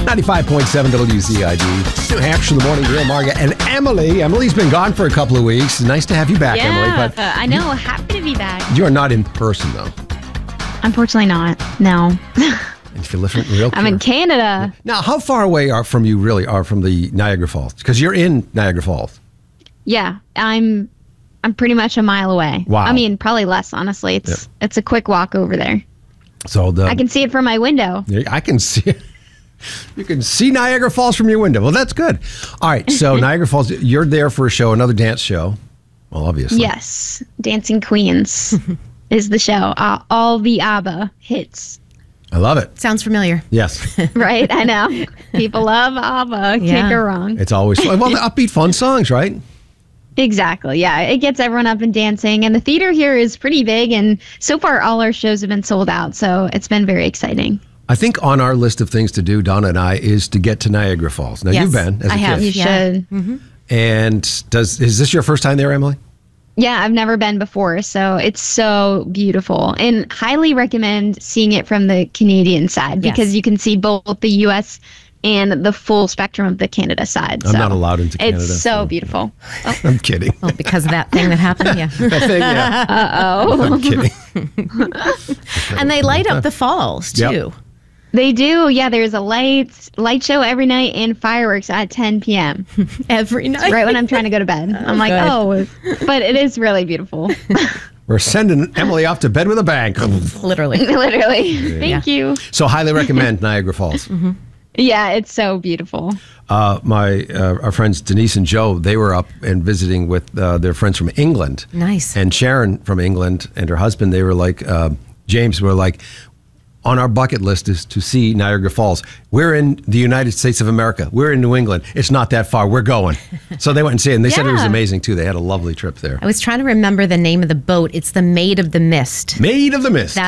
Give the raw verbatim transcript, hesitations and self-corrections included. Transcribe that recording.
ninety-five point seven W Z I D. New Hampshire, the morning. Real Marga and Emily. Emily's been gone for a couple of weeks. Nice to have you back, yeah, Emily. But uh, I know. Happy to be back. You are not in person, though. Unfortunately not. No. If you live in real I'm in Canada. Now, how far away are from you really are from the Niagara Falls? Because you're in Niagara Falls. Yeah, I'm I'm pretty much a mile away. Wow. I mean, probably less, honestly. It's Yep. it's a quick walk over there. So the, I can see it from my window. I can see it. You can see Niagara Falls from your window. Well, that's good. All right, so Niagara Falls, you're there for a show, another dance show. Well, obviously. Yes, Dancing Queens is the show. Uh, all the ABBA hits. I love it. Sounds familiar. Yes. Right? I know. People love ABBA. Yeah. Can't go wrong. It's always fun. Well, the upbeat, fun songs, right? Exactly. Yeah. It gets everyone up and dancing. And the theater here is pretty big. And so far, all our shows have been sold out. So it's been very exciting. I think on our list of things to do, Donna and I, is to get to Niagara Falls. Now, Yes, you've been as a I have. kid. You Yeah. should. Mm-hmm. And does is this your first time there, Emily? Yeah, I've never been before. So it's so beautiful. And highly recommend seeing it from the Canadian side because Yes. you can see both the U S and the full spectrum of the Canada side. I'm So not allowed into Canada. It's so beautiful. I'm kidding. Well, because of that thing that happened, yeah. That thing, yeah. Uh-oh. I'm kidding. And they light up the falls, too. Yep. They do. Yeah, there's a light light show every night and fireworks at ten p.m. Every night. right when I'm trying to go to bed. I'm like, good. oh, but it is really beautiful. We're sending Emily off to bed with a bang. Literally. Literally. Thank you. So highly recommend Niagara Falls. Mm-hmm. Yeah, it's so beautiful. Uh, my uh, our friends Denise and Joe, they were up and visiting with uh, their friends from England. Nice. And Sharon from England and her husband, they were like, uh, James were like, on our bucket list is to see Niagara Falls. We're in the United States of America. We're in New England. It's not that far. We're going. So they went and see it, and they said it was Yeah. amazing, too. They had a lovely trip there. I was trying to remember the name of the boat. It's the Maid of the Mist. Maid of the Mist.